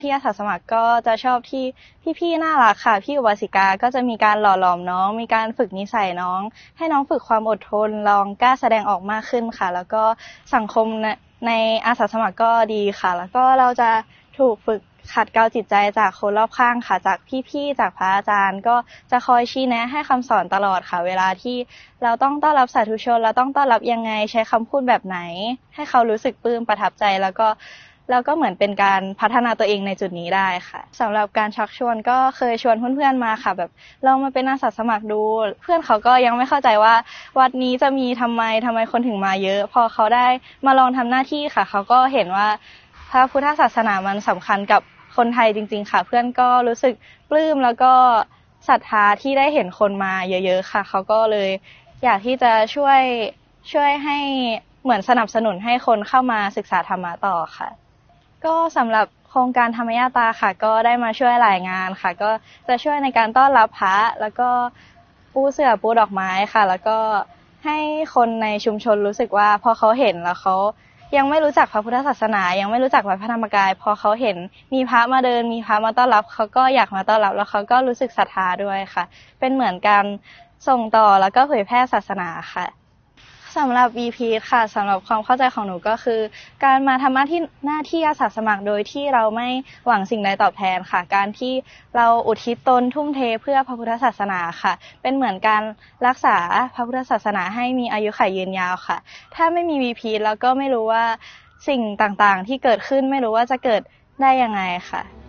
ที่อาสาสมัครก็จะชอบที่พี่ๆน่ารักค่ะพี่อุบาสิกาก็จะมีการหล่อหลอมน้องมีการฝึกนิสัยน้องให้น้องฝึกความอดทนลองกล้าแสดงออกมากขึ้นค่ะแล้วก็สังคมในอาสาสมัครก็ดีค่ะแล้วก็เราจะถูกฝึกขัดเกลาจิตใจจากคนรอบข้างค่ะจากพี่ๆจากพระอาจารย์ก็จะคอยชี้แนะให้คำสอนตลอดค่ะเวลาที่เราต้องต้อนรับสาธุชนเราต้องต้อนรับยังไงใช้คำพูดแบบไหนให้เขารู้สึกปลื้มประทับใจแล้วก็เหมือนเป็นการพัฒนาตัวเองในจุดนี้ได้ค่ะสำหรับการชักชวนก็เคยชวนเพื่อนๆมาค่ะแบบลองมาเป็นอาสาสมัครดูเพื่อนเขาก็ยังไม่เข้าใจว่าวัดนี้จะมีทำไมคนถึงมาเยอะพอเขาได้มาลองทำหน้าที่ค่ะเขาก็เห็นว่าพระพุทธศาสนามันสำคัญกับคนไทยจริงๆค่ะเพื่อนก็รู้สึกปลื้มแล้วก็ศรัทธาที่ได้เห็นคนมาเยอะๆค่ะเขาก็เลยอยากที่จะช่วยให้เหมือนสนับสนุนให้คนเข้ามาศึกษาธรรมะต่อค่ะก็สำหรับโครงการธรรมยาตราค่ะก็ได้มาช่วยหลายงานค่ะก็จะช่วยในการต้อนรับพระแล้วก็ปูเสื่อปูดอกไม้ค่ะแล้วก็ให้คนในชุมชนรู้สึกว่าพอเขาเห็นแล้วเขายังไม่รู้จักพระพุทธศาสนายังไม่รู้จักวัดพระธรรมกายพอเขาเห็นมีพระมาเดินมีพระมาต้อนรับเขาก็อยากมาต้อนรับแล้วเขาก็รู้สึกศรัทธาด้วยค่ะเป็นเหมือนการส่งต่อแล้วก็เผยแพร่ศาสนาค่ะสำหรับ VP ค่ะสำหรับความเข้าใจของหนูก็คือการมาทำหน้าที่อาสาสมัครโดยที่เราไม่หวังสิ่งใดตอบแทนค่ะการที่เราอุทิศตนทุ่มเทเพื่อพระพุทธศาสนาค่ะเป็นเหมือนการรักษาพระพุทธศาสนาให้มีอายุขัยยืนยาวค่ะถ้าไม่มี VP แล้วก็ไม่รู้ว่าสิ่งต่างๆที่เกิดขึ้นไม่รู้ว่าจะเกิดได้ยังไงค่ะ